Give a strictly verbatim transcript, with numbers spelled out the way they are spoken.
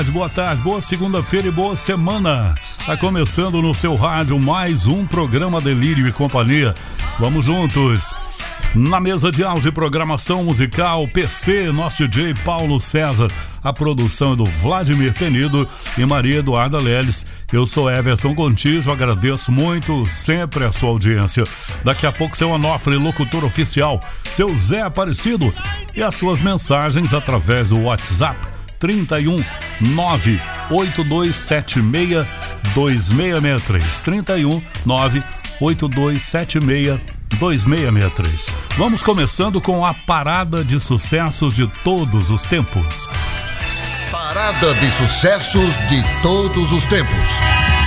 Boa tarde, boa segunda-feira e boa semana. Tá começando no seu rádio mais um programa Delírio e Companhia. Vamos juntos. Na mesa de áudio e programação musical, P C, nosso D J Paulo César. A produção é do Vladimir Penido e Maria Eduarda Leles. Eu sou Everton Contígio, agradeço muito sempre a sua audiência. Daqui a pouco, seu Onofre, locutor oficial, seu Zé Aparecido e as suas mensagens através do WhatsApp trinta e um, nove oito dois sete seis, dois seis seis três. trinta e um, nove oito dois sete seis, dois seis seis três. Vamos começando com a parada de sucessos de todos os tempos. Parada de sucessos de todos os tempos.